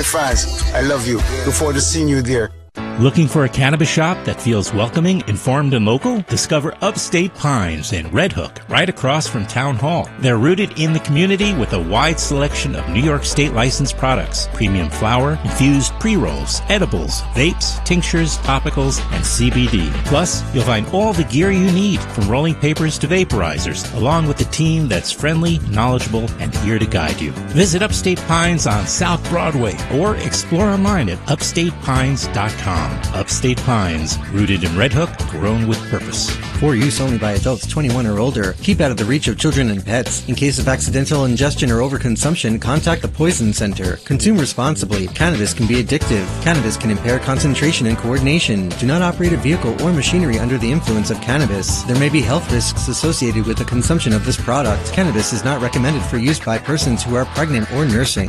fans, I love you. Look forward to seeing you there. Looking for a cannabis shop that feels welcoming, informed, and local? Discover Upstate Pines in Red Hook, right across from Town Hall. They're rooted in the community with a wide selection of New York State licensed products, premium flower, infused pre-rolls, edibles, vapes, tinctures, topicals, and CBD. Plus, you'll find all the gear you need, from rolling papers to vaporizers, along with a team that's friendly, knowledgeable, and here to guide you. Visit Upstate Pines on South Broadway or explore online at upstatepines.com. Upstate Pines, rooted in Red Hook, grown with purpose. For use only by adults 21 or older. Keep out of the reach of children and pets. In case of accidental ingestion or overconsumption, contact the Poison Center. Consume responsibly. Cannabis can be addictive. Cannabis can impair concentration and coordination. Do not operate a vehicle or machinery under the influence of cannabis. There may be health risks associated with the consumption of this product. Cannabis is not recommended for use by persons who are pregnant or nursing.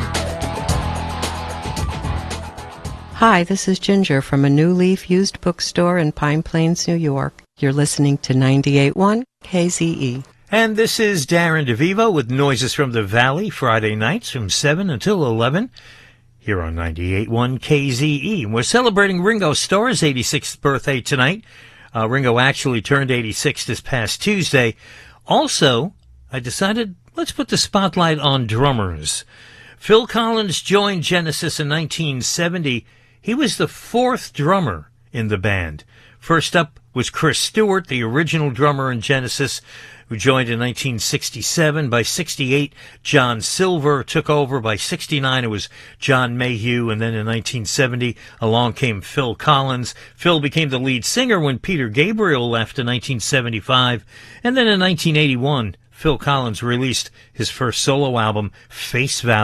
Hi, this is Ginger from a New Leaf used bookstore in Pine Plains, New York. You're listening to 98.1 KZE. And this is Darren DeVivo with Noises from the Valley, Friday nights from 7 until 11, here on 98.1 KZE. We're celebrating Ringo Starr's 86th birthday tonight. Ringo actually turned 86 this past Tuesday. Also, I decided, let's put the spotlight on drummers. Phil Collins joined Genesis in 1970. He was the fourth drummer in the band. First up was Chris Stewart, the original drummer in Genesis, who joined in 1967. By 68, John Silver took over. By 69, it was John Mayhew. And then in 1970, along came Phil Collins. Phil became the lead singer when Peter Gabriel left in 1975. And then in 1981, Phil Collins released his first solo album, Face Value.